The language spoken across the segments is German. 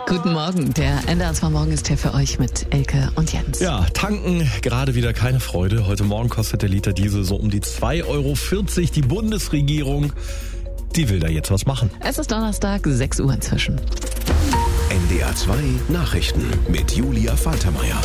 Guten Morgen, der NDR 2 Morgen ist hier für euch mit Elke und Jens. Ja, tanken gerade wieder keine Freude. Heute Morgen kostet der Liter Diesel so um die 2,40 €. Die Bundesregierung, die will da jetzt was machen. Es ist Donnerstag, 6 Uhr inzwischen. NDR 2 Nachrichten mit Julia Faltermeier.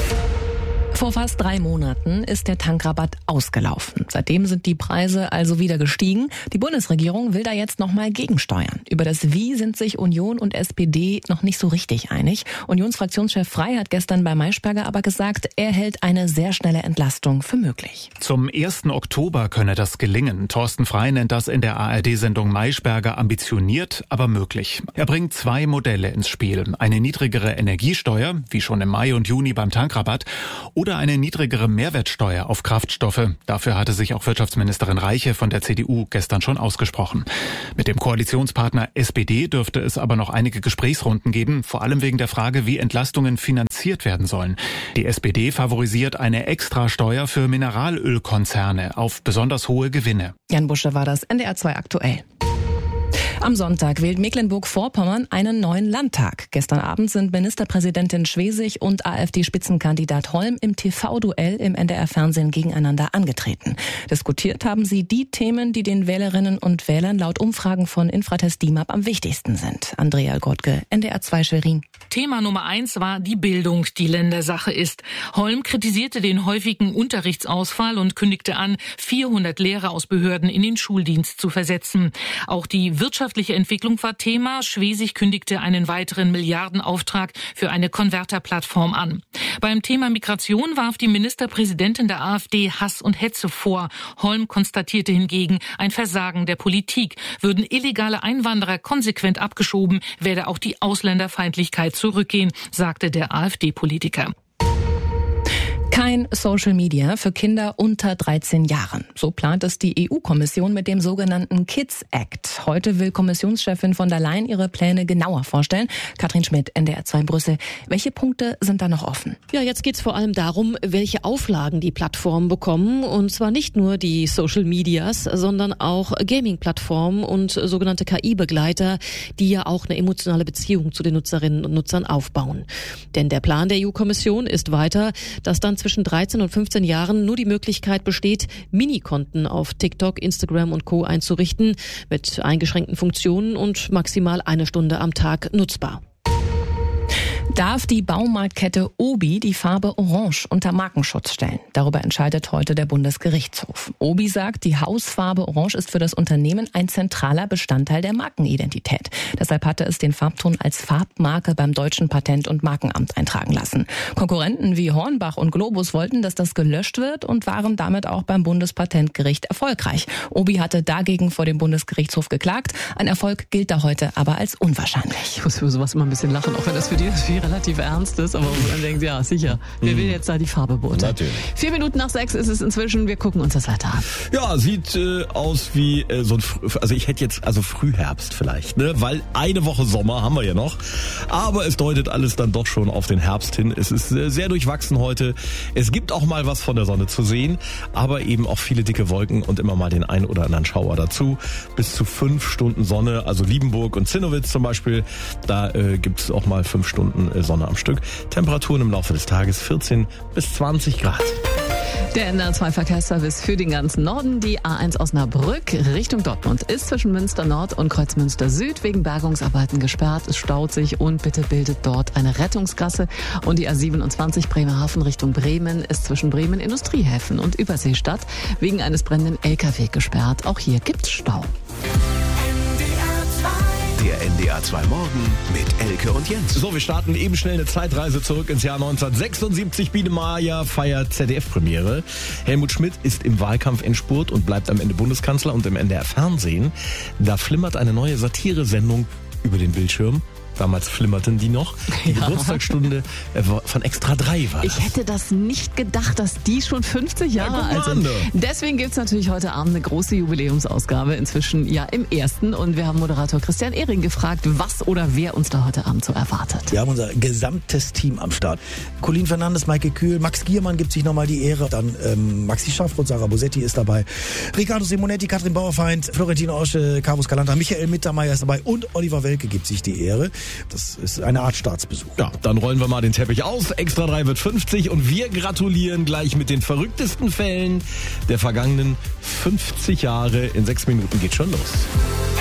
Vor fast 3 Monaten ist der Tankrabatt ausgelaufen. Seitdem sind die Preise also wieder gestiegen. Die Bundesregierung will da jetzt nochmal gegensteuern. Über das Wie sind sich Union und SPD noch nicht so richtig einig. Unionsfraktionschef Frey hat gestern bei Maischberger aber gesagt, er hält eine sehr schnelle Entlastung für möglich. Zum 1. Oktober könne das gelingen. Thorsten Frey nennt das in der ARD-Sendung Maischberger ambitioniert, aber möglich. Er bringt 2 Modelle ins Spiel. Eine niedrigere Energiesteuer, wie schon im Mai und Juni beim Tankrabatt, oder eine niedrigere Mehrwertsteuer auf Kraftstoffe. Dafür hatte sich auch Wirtschaftsministerin Reiche von der CDU gestern schon ausgesprochen. Mit dem Koalitionspartner SPD dürfte es aber noch einige Gesprächsrunden geben, vor allem wegen der Frage, wie Entlastungen finanziert werden sollen. Die SPD favorisiert eine Extrasteuer für Mineralölkonzerne auf besonders hohe Gewinne. Jan Busche war das, NDR 2 aktuell. Am Sonntag wählt Mecklenburg-Vorpommern einen neuen Landtag. Gestern Abend sind Ministerpräsidentin Schwesig und AfD-Spitzenkandidat Holm im TV-Duell im NDR-Fernsehen gegeneinander angetreten. Diskutiert haben sie die Themen, die den Wählerinnen und Wählern laut Umfragen von Infratest DIMAP am wichtigsten sind. Andrea Gottke, NDR 2 Schwerin. Thema Nummer 1 war die Bildung, die Ländersache ist. Holm kritisierte den häufigen Unterrichtsausfall und kündigte an, 400 Lehrer aus Behörden in den Schuldienst zu versetzen. Auch die wirtschaftliche Entwicklung war Thema. Schwesig kündigte einen weiteren Milliardenauftrag für eine Konverterplattform an. Beim Thema Migration warf die Ministerpräsidentin der AfD Hass und Hetze vor. Holm konstatierte hingegen ein Versagen der Politik. Würden illegale Einwanderer konsequent abgeschoben, werde auch die Ausländerfeindlichkeit zurückgehen, sagte der AfD-Politiker. Kein Social Media für Kinder unter 13 Jahren. So plant es die EU-Kommission mit dem sogenannten Kids Act. Heute will Kommissionschefin von der Leyen ihre Pläne genauer vorstellen. Katrin Schmidt, NDR 2 Brüssel. Welche Punkte sind da noch offen? Ja, jetzt geht's vor allem darum, welche Auflagen die Plattformen bekommen. Und zwar nicht nur die Social Medias, sondern auch Gaming-Plattformen und sogenannte KI-Begleiter, die ja auch eine emotionale Beziehung zu den Nutzerinnen und Nutzern aufbauen. Denn der Plan der EU-Kommission ist weiter, dass dann zwischen 13 und 15 Jahren nur die Möglichkeit besteht, Minikonten auf TikTok, Instagram und Co. einzurichten, mit eingeschränkten Funktionen und maximal 1 Stunde am Tag nutzbar. Darf die Baumarktkette Obi die Farbe Orange unter Markenschutz stellen? Darüber entscheidet heute der Bundesgerichtshof. Obi sagt, die Hausfarbe Orange ist für das Unternehmen ein zentraler Bestandteil der Markenidentität. Deshalb hatte es den Farbton als Farbmarke beim Deutschen Patent- und Markenamt eintragen lassen. Konkurrenten wie Hornbach und Globus wollten, dass das gelöscht wird und waren damit auch beim Bundespatentgericht erfolgreich. Obi hatte dagegen vor dem Bundesgerichtshof geklagt. Ein Erfolg gilt da heute aber als unwahrscheinlich. Ich muss für sowas immer ein bisschen lachen, auch wenn das für die relativ ernst ist, aber man denkt, ja, sicher, wer will jetzt da die Farbe beurteilen? Natürlich. 4 Minuten nach 6 ist es inzwischen, wir gucken uns das Wetter an. Ja, sieht aus wie so ein, also ich hätte jetzt, Frühherbst vielleicht, ne? Weil eine Woche Sommer haben wir ja noch, aber es deutet alles dann doch schon auf den Herbst hin. Es ist sehr durchwachsen heute. Es gibt auch mal was von der Sonne zu sehen, aber eben auch viele dicke Wolken und immer mal den ein oder anderen Schauer dazu. Bis zu 5 Stunden Sonne, also Liebenburg und Zinnowitz zum Beispiel, da gibt's auch mal 5 Stunden Sonne am Stück. Temperaturen im Laufe des Tages 14 bis 20 Grad. Der NDR 2 Verkehrsservice für den ganzen Norden. Die A1 Osnabrück Richtung Dortmund ist zwischen Münster Nord und Kreuzmünster Süd wegen Bergungsarbeiten gesperrt. Es staut sich und bitte bildet dort eine Rettungsgasse. Und die A27 Bremerhaven Richtung Bremen ist zwischen Bremen Industriehäfen und Überseestadt wegen eines brennenden LKW gesperrt. Auch hier gibt's Stau. Der NDR 2 Morgen mit Elke und Jens. So, wir starten eben schnell eine Zeitreise zurück ins Jahr 1976. Biene Maya feiert ZDF-Premiere. Helmut Schmidt ist im Wahlkampf-Endspurt und bleibt am Ende Bundeskanzler. Und im NDR-Fernsehen, da flimmert eine neue Satiresendung über den Bildschirm. Damals flimmerten die noch. Die Geburtstagsstunde von Extra 3 war das. Ich hätte das nicht gedacht, dass die schon 50 Jahre alt sind. Deswegen gibt's natürlich heute Abend eine große Jubiläumsausgabe. Inzwischen ja im ersten. Und wir haben Moderator Christian Ehring gefragt, was oder wer uns da heute Abend so erwartet. Wir haben unser gesamtes Team am Start. Colin Fernandes, Maike Kühl, Max Giermann gibt sich nochmal die Ehre. Dann Maxi Schafroth, Sarah Bosetti ist dabei. Riccardo Simonetti, Katrin Bauerfeind, Florentino Osche, Carlos Calanta, Michael Mittermeier ist dabei und Oliver Welke gibt sich die Ehre. Das ist eine Art Staatsbesuch. Ja, dann rollen wir mal den Teppich aus. Extra 3 wird 50 und wir gratulieren gleich mit den verrücktesten Fällen der vergangenen 50 Jahre. In 6 Minuten geht schon los.